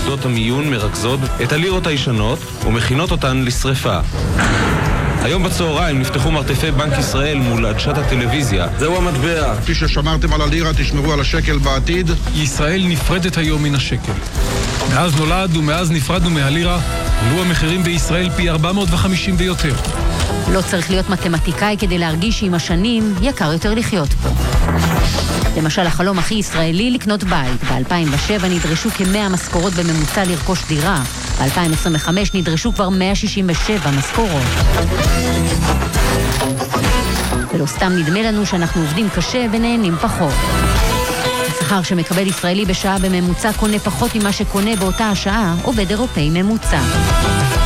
עובדות המיון מרכזות את הלירות הישנות ומכינות אותן לשריפה. היום בצהריים נפתחו מרתפי בנק ישראל מול עדשת הטלוויזיה. זהו המטבע. כפי ששמרתם על הלירה, תשמרו על השקל בעתיד. ישראל נפרדת היום מן השקל. מאז נולד ומאז נפרדנו מהלירה, עלו המחירים בישראל פי 450 ויותר. לא צריך להיות מתמטיקאי כדי להרגיש שעם השנים יקר יותר לחיות פה. למשל, החלום הכי ישראלי לקנות בית. ב-2007 נדרשו כ-100 משכורות בממוצע לרכוש דירה. ב-2025 נדרשו כבר 167 משכורות. ולא סתם נדמה לנו שאנחנו עובדים קשה ונהנים פחות. השכר שמקבל ישראלי בשעה בממוצע קונה פחות ממה שקונה באותה השעה עובד אירופאי ממוצע.